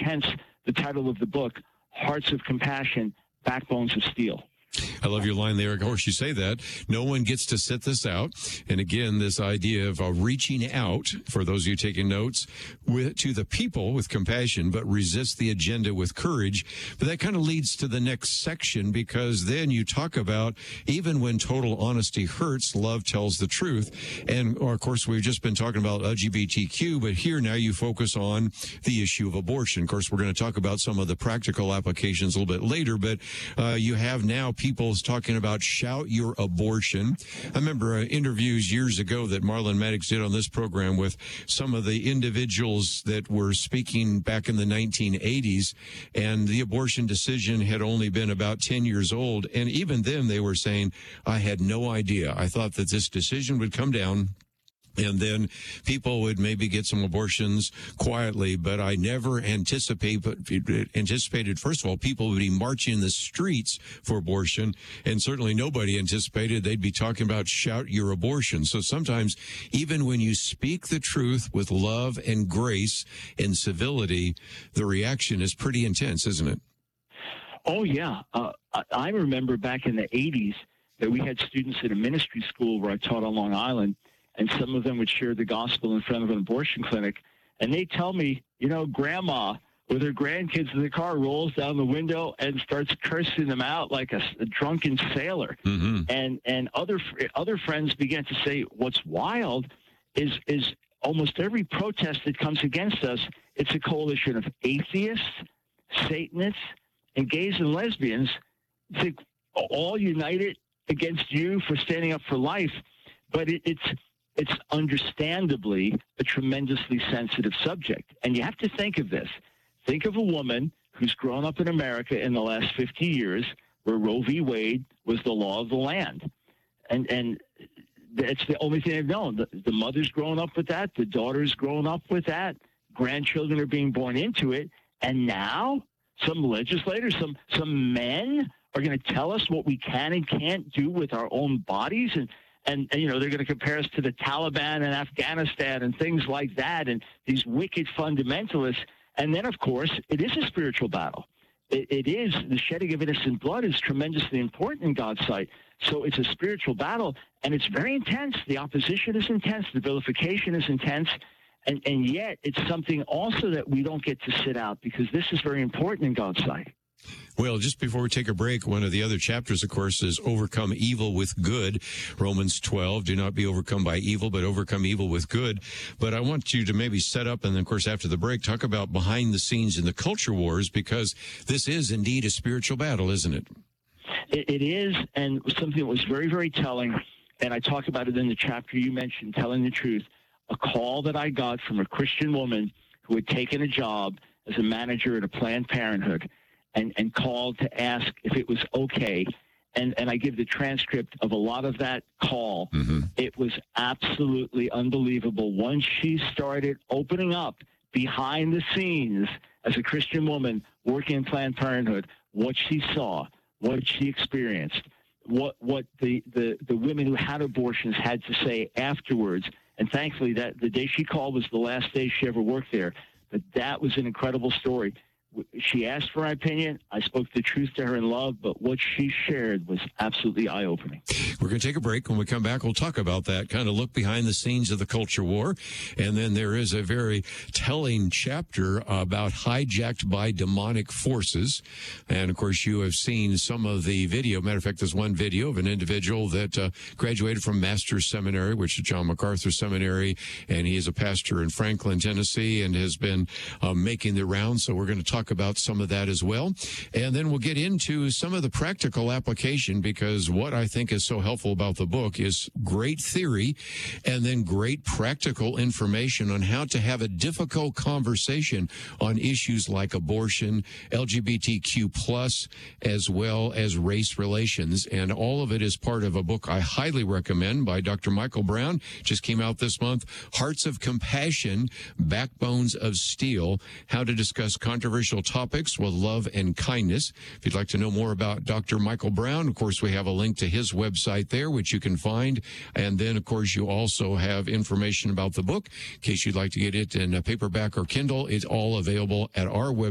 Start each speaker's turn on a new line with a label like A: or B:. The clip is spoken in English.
A: hence the title of the book, Hearts of Compassion, Backbones of Steel.
B: I love your line there. Of course, you say that. No one gets to sit this out. And again, this idea of reaching out, for those of you taking notes, to the people with compassion, but resist the agenda with courage. But that kind of leads to the next section, because then you talk about even when total honesty hurts, love tells the truth. And, of course, we've just been talking about LGBTQ, but here now you focus on the issue of abortion. Of course, we're going to talk about some of the practical applications a little bit later, but you have now people talking about shout your abortion. I remember interviews years ago that Marlon Maddox did on this program with some of the individuals that were speaking back in the 1980s, and the abortion decision had only been about 10 years old. And even then they were saying, I had no idea. I thought that this decision would come down and then people would maybe get some abortions quietly, but I never anticipated, first of all, people would be marching in the streets for abortion, and certainly nobody anticipated they'd be talking about shout your abortion. So sometimes, even when you speak the truth with love and grace and civility, the reaction is pretty intense, isn't it?
A: Oh, yeah. I remember back in the 80s that we had students at a ministry school where I taught on Long Island, and some of them would share the gospel in front of an abortion clinic. And they tell me, grandma with her grandkids in the car rolls down the window and starts cursing them out like a drunken sailor. Mm-hmm. And other friends began to say, what's wild is almost every protest that comes against us, it's a coalition of atheists, Satanists, and gays and lesbians, all united against you for standing up for life. But it's understandably a tremendously sensitive subject. And you have to think of this. Think of a woman who's grown up in America in the last 50 years where Roe v. Wade was the law of the land. And that's the only thing they've known. The mother's grown up with that. The daughter's grown up with that. Grandchildren are being born into it. And now some legislators, some men are going to tell us what we can and can't do with our own bodies. And they're going to compare us to the Taliban and Afghanistan and things like that, and these wicked fundamentalists. And then, of course, it is a spiritual battle. It is. The shedding of innocent blood is tremendously important in God's sight. So it's a spiritual battle, and it's very intense. The opposition is intense. The vilification is intense. And yet it's something also that we don't get to sit out, because this is very important in God's sight.
B: Well, just before we take a break, one of the other chapters, of course, is overcome evil with good. Romans 12, do not be overcome by evil, but overcome evil with good. But I want you to maybe set up, and then, of course, after the break, talk about behind the scenes in the culture wars, because this is indeed a spiritual battle, isn't it?
A: It is, and something that was very, very telling, and I talk about it in the chapter you mentioned, Telling the Truth, a call that I got from a Christian woman who had taken a job as a manager at a Planned Parenthood, and called to ask if it was okay. And I give the transcript of a lot of that call. Mm-hmm. It was absolutely unbelievable. Once she started opening up behind the scenes as a Christian woman working in Planned Parenthood, what she saw, what she experienced, what the women who had abortions had to say afterwards. And thankfully, that the day she called was the last day she ever worked there. But that was an incredible story. She asked for my opinion. I spoke the truth to her in love, but what she shared was absolutely eye-opening.
B: We're going to take a break. When we come back, we'll talk about that, kind of look behind the scenes of the culture war. And then there is a very telling chapter about hijacked by demonic forces. And, of course, you have seen some of the video. Matter of fact, there's one video of an individual that graduated from Master's Seminary, which is John MacArthur Seminary, and he is a pastor in Franklin, Tennessee, and has been making the rounds. So we're going to talk about some of that as well. And then we'll get into some of the practical application, because what I think is so helpful about the book is great theory and then great practical information on how to have a difficult conversation on issues like abortion, LGBTQ plus, as well as race relations. And all of it is part of a book I highly recommend by Dr. Michael Brown. Just came out this month, Hearts of Compassion, Backbones of Steel, How to Discuss Controversial Topics with Love and Kindness. If you'd like to know more about Dr. Michael Brown, of course, we have a link to his website there, which you can find. And then, of course, you also have information about the book. In case you'd like to get it in a paperback or Kindle, it's all available at our website.